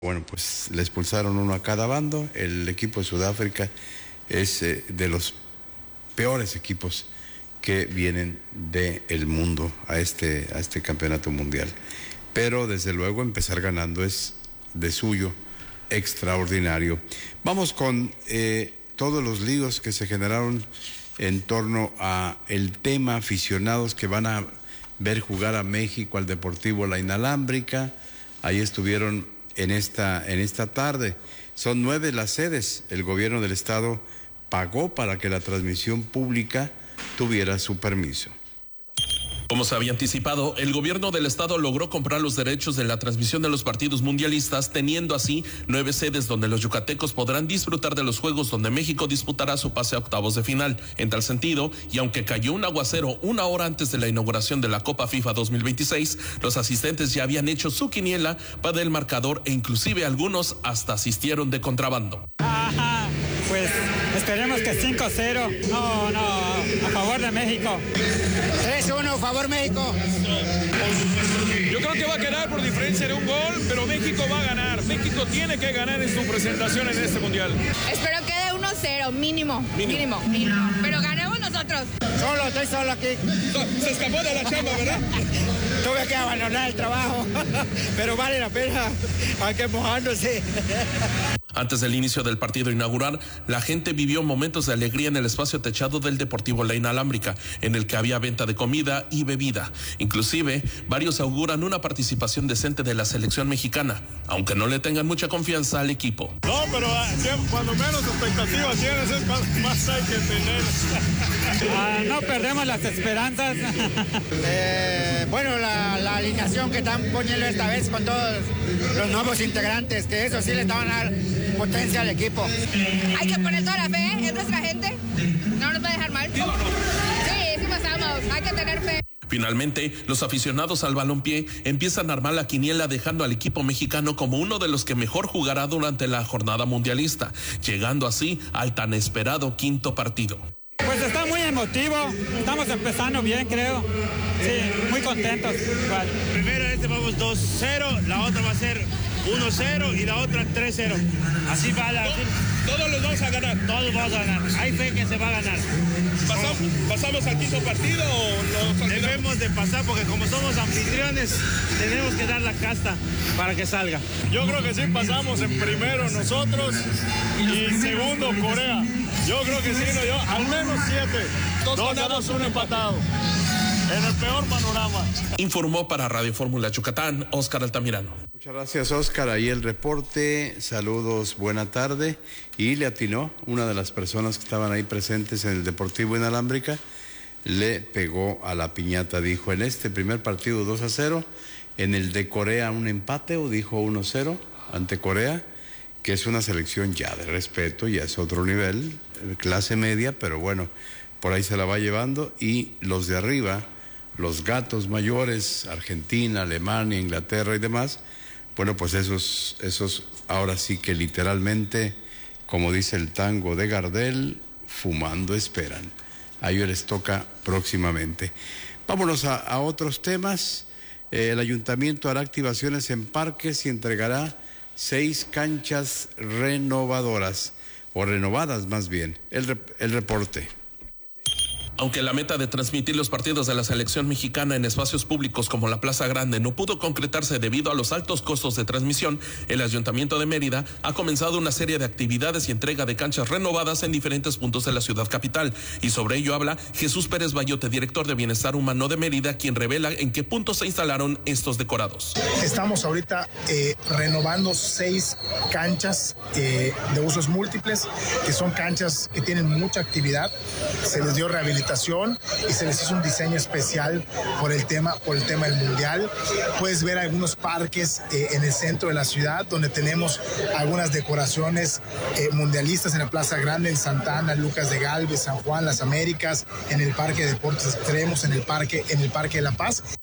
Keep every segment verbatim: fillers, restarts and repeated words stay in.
Bueno, pues le expulsaron uno a cada bando. El equipo de Sudáfrica es eh, de los peores equipos que vienen del mundo a este, a este campeonato mundial. Pero desde luego empezar ganando es de suyo extraordinario. Vamos con eh, todos los líos que se generaron en torno a el tema aficionados que van a ver jugar a México al Deportivo La Inalámbrica. Ahí estuvieron en esta, en esta tarde. Son nueve las sedes. El gobierno del estado pagó para que la transmisión pública tuviera su permiso. Como se había anticipado, el gobierno del estado logró comprar los derechos de la transmisión de los partidos mundialistas, teniendo así nueve sedes donde los yucatecos podrán disfrutar de los juegos donde México disputará su pase a octavos de final. En tal sentido, y aunque cayó un aguacero una hora antes de la inauguración de la Copa FIFA dos mil veintiséis, los asistentes ya habían hecho su quiniela para el marcador e inclusive algunos hasta asistieron de contrabando. Ajá, pues esperemos que cinco cero, no, no, a favor de México. tres uno, a favor México. Yo creo que va a quedar por diferencia de un gol, pero México va a ganar. México tiene que ganar en su presentación en este mundial. Espero que quede uno cero, mínimo, mínimo, mínimo. Pero ganemos nosotros. Solo, estoy solo aquí. Se escapó de la chamba, ¿verdad? Tuve que abandonar el trabajo, pero vale la pena, aunque mojándose. Antes del inicio del partido inaugural, la gente vivió momentos de alegría en el espacio techado del Deportivo La Inalámbrica, en el que había venta de comida y bebida. Inclusive, varios auguran una participación decente de la selección mexicana, aunque no le tengan mucha confianza al equipo. No, pero cuando menos expectativas tienes, es más, más hay que tener. Ah, no perdemos las esperanzas. Eh, bueno, la, la alineación que están poniendo esta vez con todos los nuevos integrantes, que eso sí le estaban a dar potencia al equipo. Hay que poner toda la fe, ¿eh? Es nuestra gente. No nos va a dejar mal. Sí, sí pasamos. Hay que tener fe. Finalmente, los aficionados al balompié empiezan a armar la quiniela, dejando al equipo mexicano como uno de los que mejor jugará durante la jornada mundialista, llegando así al tan esperado quinto partido. Pues está muy emotivo, estamos empezando bien, creo. Sí, muy contentos. Igual. Primero este vamos dos cero, la otra va a ser uno cero y la otra tres cero. Así va la... Todos los vamos a ganar. Todos vamos a ganar. Hay fe que se va a ganar. ¿Pasamos, ¿pasamos al quinto partido o no? Debemos de pasar porque como somos anfitriones, tenemos que dar la casta para que salga. Yo creo que sí pasamos en primero nosotros y segundo Corea. Yo creo que sí, no, yo, al menos siete. Dos, Dos ganados, un empatado. En el peor panorama. Informó para Radio Fórmula Yucatán, Óscar Altamirano. Muchas gracias, Óscar. Ahí el reporte. Saludos, buena tarde. Y le atinó, una de las personas que estaban ahí presentes en el Deportivo Inalámbrica, le pegó a la piñata. Dijo, en este primer partido dos a cero, en el de Corea un empate, o dijo uno cero ante Corea, que es una selección ya de respeto, ya es otro nivel, clase media, pero bueno, por ahí se la va llevando. Y los de arriba, los gatos mayores, Argentina, Alemania, Inglaterra y demás, bueno, pues esos, esos ahora sí que literalmente, como dice el tango de Gardel, fumando esperan. A ellos les toca próximamente. Vámonos a, a otros temas. Eh, el ayuntamiento hará activaciones en parques y entregará seis canchas renovadoras, o renovadas más bien. El, el reporte. Aunque la meta de transmitir los partidos de la selección mexicana en espacios públicos como la Plaza Grande no pudo concretarse debido a los altos costos de transmisión, el Ayuntamiento de Mérida ha comenzado una serie de actividades y entrega de canchas renovadas en diferentes puntos de la ciudad capital. Y sobre ello habla Jesús Pérez Bayote, director de Bienestar Humano de Mérida, quien revela en qué puntos se instalaron estos decorados. Estamos ahorita eh, renovando seis canchas eh, de usos múltiples, que son canchas que tienen mucha actividad. Se les dio rehabilitación y se les hizo un diseño especial por el tema, por el tema del mundial. Puedes ver algunos parques eh, en el centro de la ciudad donde tenemos algunas decoraciones eh, mundialistas en la Plaza Grande, en Santa Ana, Lucas de Galvez, San Juan, Las Américas, en el Parque de Deportes Extremos, en el parque, en el Parque de La Paz.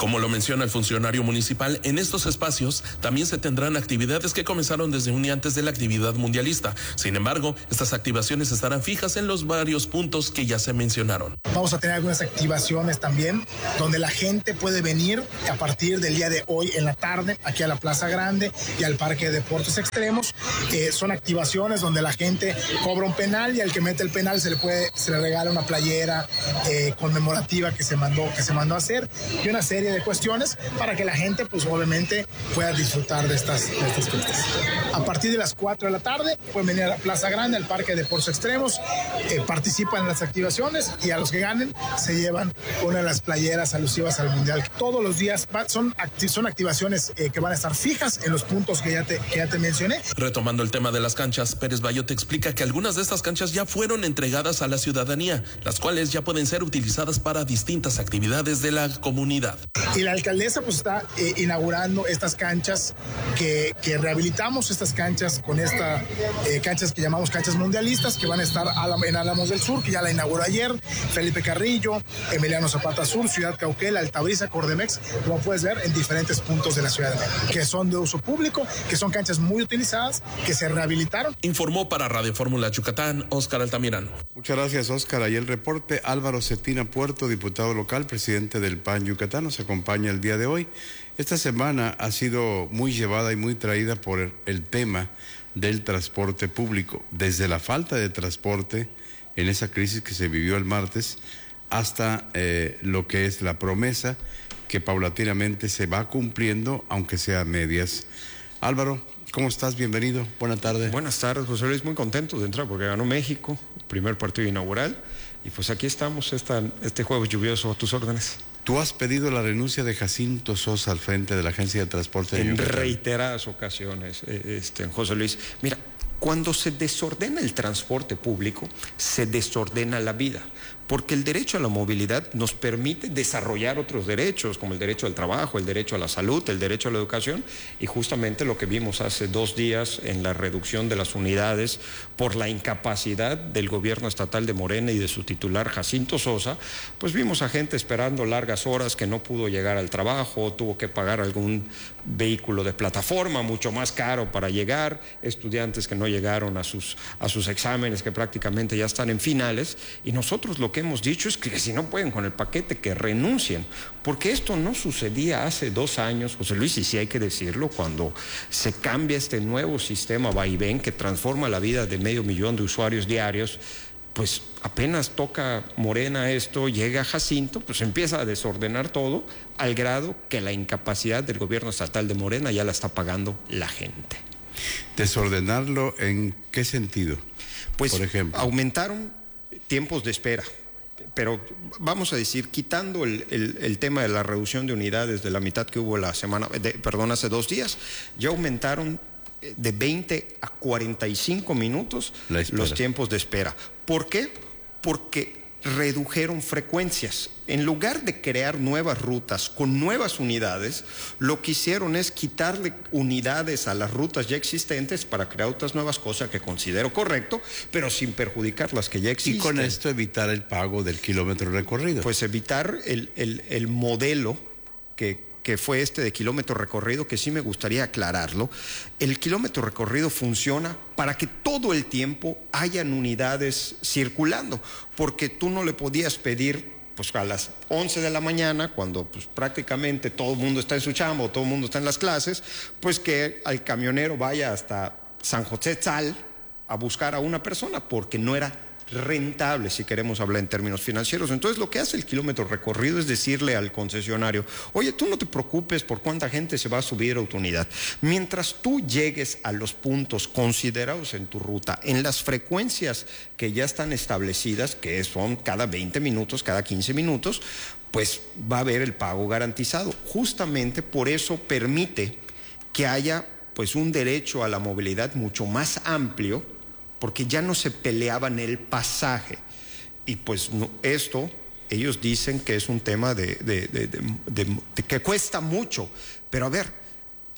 Como lo menciona el funcionario municipal, en estos espacios también se tendrán actividades que comenzaron desde un día antes de la actividad mundialista. Sin embargo, estas activaciones estarán fijas en los varios puntos que ya se mencionaron. Vamos a tener algunas activaciones también donde la gente puede venir a partir del día de hoy en la tarde aquí a la Plaza Grande y al Parque de Deportes Extremos. Eh, son activaciones donde la gente cobra un penal y al que mete el penal se le puede se le regala una playera eh, conmemorativa que se mandó que se mandó a hacer y una serie de cuestiones para que la gente pues obviamente pueda disfrutar de estas, de estas fiestas. A partir de las cuatro de la tarde pueden venir a la Plaza Grande, al Parque de Deportes Extremos, eh, participan en las activaciones y a los que ganen se llevan una de las playeras alusivas al Mundial. Todos los días va, son, acti son activaciones eh, que van a estar fijas en los puntos que ya, te, que ya te mencioné. Retomando el tema de las canchas, Pérez Bayo te explica que algunas de estas canchas ya fueron entregadas a la ciudadanía, las cuales ya pueden ser utilizadas para distintas actividades de la comunidad. Y la alcaldesa pues está eh, inaugurando estas canchas que, que rehabilitamos, estas canchas con estas eh, canchas que llamamos canchas mundialistas que van a estar en Álamos del Sur, que ya la inauguró ayer, Felipe Carrillo, Emiliano Zapata Sur, Ciudad Cauquel, Altabrisa, Cordemex, como puedes ver en diferentes puntos de la Ciudad de México, que son de uso público, que son canchas muy utilizadas, que se rehabilitaron. Informó para Radio Fórmula Yucatán, Óscar Altamirano. Muchas gracias, Óscar. Ahí el reporte. Álvaro Cetina Puerto, diputado local, presidente del P A N Yucatán, nos acompaña el día de hoy. Esta semana ha sido muy llevada y muy traída por el tema del transporte público, desde la falta de transporte en esa crisis que se vivió el martes hasta eh, lo que es la promesa que paulatinamente se va cumpliendo, aunque sea a medias. Álvaro, ¿cómo estás? Bienvenido. Buenas tardes. Buenas tardes, José Luis. Muy contento de entrar porque ganó México, primer partido inaugural. Y pues aquí estamos, esta, este jueves lluvioso, a tus órdenes. Tú has pedido la renuncia de Jacinto Sosa al frente de la Agencia de Transporte de En Yucatán. reiteradas ocasiones, este, José Luis. Mira, cuando se desordena el transporte público, se desordena la vida, porque el derecho a la movilidad nos permite desarrollar otros derechos, como el derecho al trabajo, el derecho a la salud, el derecho a la educación, y justamente lo que vimos hace dos días en la reducción de las unidades por la incapacidad del gobierno estatal de Morena y de su titular Jacinto Sosa, pues vimos a gente esperando largas horas que no pudo llegar al trabajo, tuvo que pagar algún vehículo de plataforma mucho más caro para llegar, estudiantes que no llegaron a sus, a sus exámenes que prácticamente ya están en finales, y nosotros lo que hemos dicho es que si no pueden con el paquete, que renuncien, porque esto no sucedía hace dos años, José Luis, y sí hay que decirlo, cuando se cambia este nuevo sistema vaivén que transforma la vida de medio millón de usuarios diarios, pues apenas toca Morena esto, llega Jacinto, pues empieza a desordenar todo, al grado que la incapacidad del gobierno estatal de Morena ya la está pagando la gente. ¿Desordenarlo en qué sentido? Pues por ejemplo, aumentaron tiempos de espera, pero vamos a decir, quitando el, el, el tema de la reducción de unidades de la mitad que hubo la semana, de, perdón, hace dos días, ya aumentaron de veinte a cuarenta y cinco minutos los tiempos de espera. ¿Por qué? Porque redujeron frecuencias. En lugar de crear nuevas rutas con nuevas unidades, lo que hicieron es quitarle unidades a las rutas ya existentes para crear otras nuevas cosas que considero correcto, pero sin perjudicar las que ya existen. Y con esto evitar el pago del kilómetro recorrido. Pues evitar el, el, el modelo que... que fue este de kilómetro recorrido, que sí me gustaría aclararlo. El kilómetro recorrido funciona para que todo el tiempo hayan unidades circulando, porque tú no le podías pedir pues a las once de la mañana, cuando pues prácticamente todo el mundo está en su chamba o todo el mundo está en las clases, pues que al camionero vaya hasta San José Tzal a buscar a una persona, porque no era rentable, si queremos hablar en términos financieros. Entonces lo que hace el kilómetro recorrido es decirle al concesionario: oye, tú no te preocupes por cuánta gente se va a subir a tu unidad, mientras tú llegues a los puntos considerados en tu ruta, en las frecuencias que ya están establecidas, que son cada veinte minutos, cada quince minutos, pues va a haber el pago garantizado. Justamente por eso permite que haya pues un derecho a la movilidad mucho más amplio, porque ya no se peleaban el pasaje. Y pues no, esto, ellos dicen que es un tema de, de, de, de, de, de que cuesta mucho, pero a ver,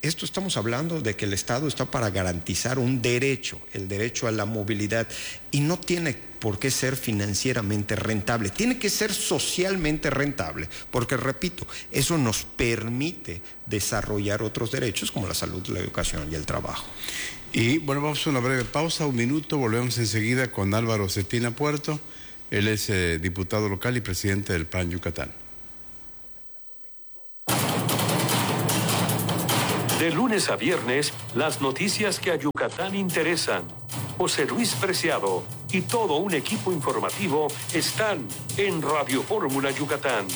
Esto estamos hablando de que el Estado está para garantizar un derecho, el derecho a la movilidad, y no tiene por qué ser financieramente rentable, tiene que ser socialmente rentable, porque repito, eso nos permite desarrollar otros derechos como la salud, la educación y el trabajo. Y bueno, vamos a una breve pausa, un minuto, volvemos enseguida con Álvaro Cetina Puerto, él es eh, diputado local y presidente del P A N Yucatán. De lunes a viernes, las noticias que a Yucatán interesan. José Luis Preciado y todo un equipo informativo están en Radio Fórmula Yucatán.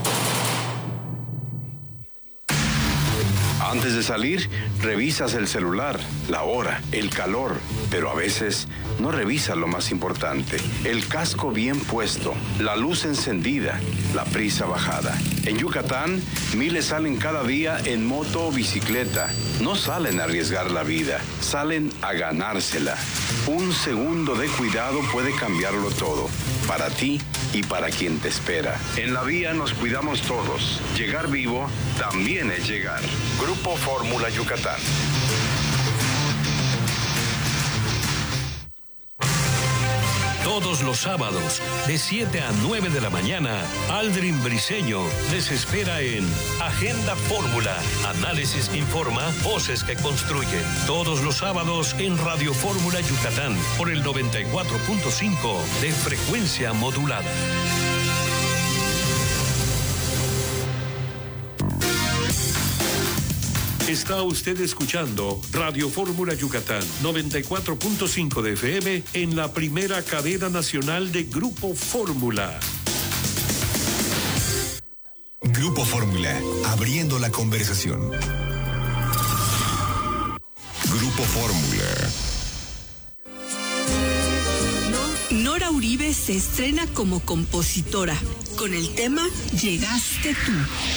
Antes de salir, revisas el celular, la hora, el calor, pero a veces no revisas lo más importante, el casco bien puesto, la luz encendida, la prisa bajada. En Yucatán, miles salen cada día en moto o bicicleta. No salen a arriesgar la vida, salen a ganársela. Un segundo de cuidado puede cambiarlo todo, para ti y para quien te espera. En la vía nos cuidamos todos. Llegar vivo también es llegar. Grupo Fórmula Yucatán. Todos los sábados, de siete a nueve de la mañana, Aldrin Briseño les espera en Agenda Fórmula. Análisis que informa, voces que construyen. Todos los sábados en Radio Fórmula Yucatán, por el noventa y cuatro punto cinco de frecuencia modulada. Está usted escuchando Radio Fórmula Yucatán, noventa y cuatro punto cinco de F M, en la primera cadena nacional de Grupo Fórmula. Grupo Fórmula, abriendo la conversación. Grupo Fórmula. Nora Uribe se estrena como compositora con el tema Llegaste tú.